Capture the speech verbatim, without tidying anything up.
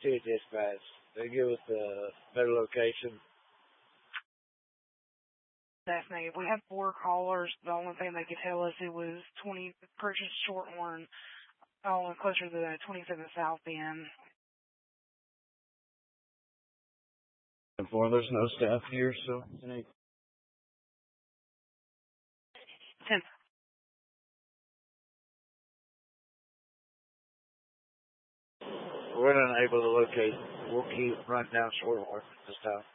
to dispatch. They give us a better location. Definitely. We had four callers. The only thing they could tell us it was twenty Purchase Shorthorn, oh, closer to the twenty-seven South End. And four, there's no staff here, so. ten. We're unable to locate. We'll keep running down Shorthorn this time.